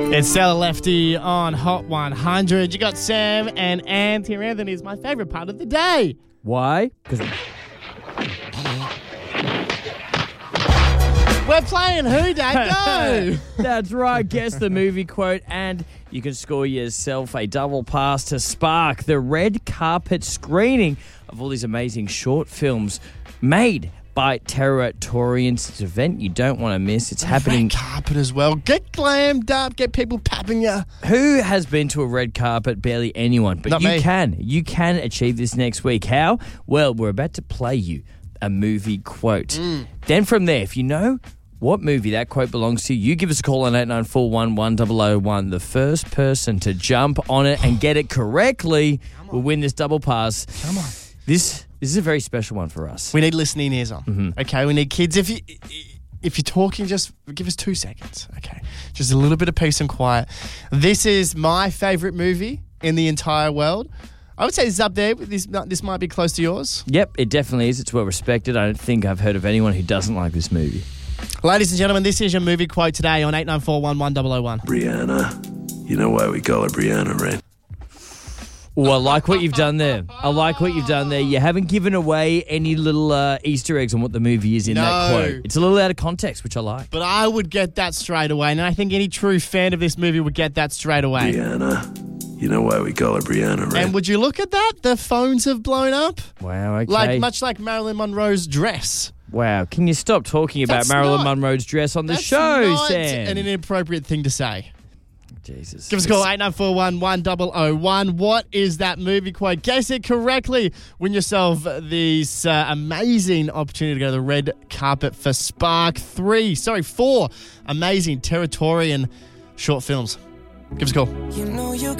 It's Stella Lefty on Hot 100. You got Sam and Anthony. Anthony is my favourite part of the day. Why? Because We're playing Who Dat Go? that's right. Guess the movie quote, and you can score yourself a double pass to Spark, the red carpet screening of all these amazing short films made by Territorians. It's an event you don't want to miss. It's happening. Red carpet as well. Get glammed up. Get people tapping you. Who has been to a red carpet? Barely anyone. But Not you me. can. You can achieve this next week. How? Well, we're about to play you a movie quote. Then from there, if you know what movie that quote belongs to, you give us a call on 89411001. The first person to jump on it and get it correctly will win this double pass. Come on. This is a very special one for us. We need listening ears on. Okay, we need kids. If you're talking, just give us 2 seconds. Okay, just a little bit of peace and quiet. This is my favourite movie in the entire world. I would say this is up there. This might be close to yours. Yep, it definitely is. It's well respected. I don't think I've heard of anyone who doesn't like this movie. Ladies and gentlemen, this is your movie quote today on 89411001. Brianna. You know why we call her Brianna, right? Oh, I like what you've done there. You haven't given away any little Easter eggs on what the movie is in that No. quote. It's a little out of context, which I like. But I would get that straight away, and I think any true fan of this movie would get that straight away. Brianna. You know why we call her Brianna, right? And would you look at that? The phones have blown up. Wow, okay. Much like Marilyn Monroe's dress. Wow, can you stop talking about That's Marilyn not- Monroe's dress on the That's show, not Sam? an inappropriate thing to say. Jesus. Give us a call, 89411001. What is that movie quote? Guess it correctly. Win yourself this amazing opportunity to go to the red carpet for Spark 4 amazing Territorian short films. Give us a call.